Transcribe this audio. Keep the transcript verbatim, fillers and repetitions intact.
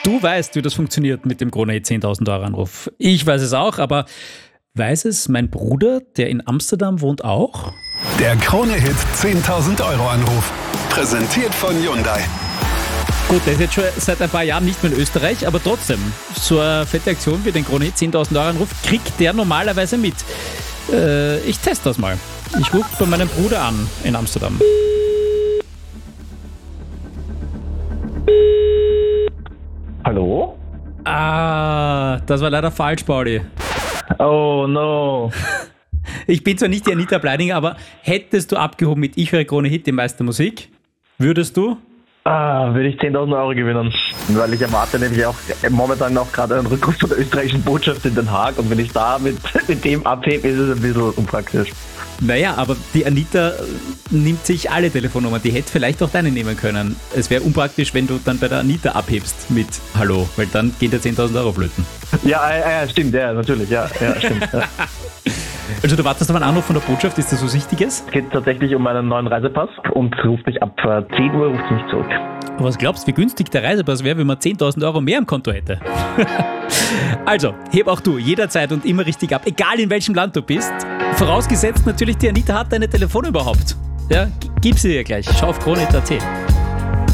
Du weißt, wie das funktioniert mit dem Krone-Hit zehntausend Euro Anruf. Ich weiß es auch, aber weiß es mein Bruder, der in Amsterdam wohnt, auch? Der Krone-Hit zehntausend Euro Anruf. Präsentiert von Hyundai. Gut, der ist jetzt schon seit ein paar Jahren nicht mehr in Österreich, aber trotzdem, so eine fette Aktion wie den Krone-Hit zehntausend Euro Anruf kriegt der normalerweise mit. Äh, ich teste das mal. Ich rufe bei meinem Bruder an in Amsterdam. Hallo? Ah, das war leider falsch, Pauli. Oh no. Ich bin zwar nicht die Anita Bleidinger, aber hättest du abgehoben mit Ich höre Krone-Hit, dem Meister Musik, würdest du? Ah, würde ich zehntausend Euro gewinnen. Weil ich erwarte nämlich auch momentan auch gerade einen Rückruf von der österreichischen Botschaft in Den Haag und wenn ich da mit, mit dem abhebe, ist es ein bisschen unpraktisch. Naja, aber die Anita nimmt sich alle Telefonnummern. Die hätte vielleicht auch deine nehmen können. Es wäre unpraktisch, wenn du dann bei der Anita abhebst mit Hallo, weil dann geht der zehntausend Euro flöten. Ja, ja, stimmt, ja, natürlich, ja, ja stimmt. Ja. Also du wartest auf einen Anruf von der Botschaft, ist das was Wichtiges? Es geht tatsächlich um meinen neuen Reisepass und ruft mich ab zehn Uhr ruft mich zurück. Was glaubst du, wie günstig der Reisepass wäre, wenn man zehntausend Euro mehr im Konto hätte? Also, heb auch du jederzeit und immer richtig ab, egal in welchem Land du bist. Vorausgesetzt natürlich, die Anita hat deine Telefon überhaupt. Ja, gib sie ihr gleich. Schau auf Krone punkt at.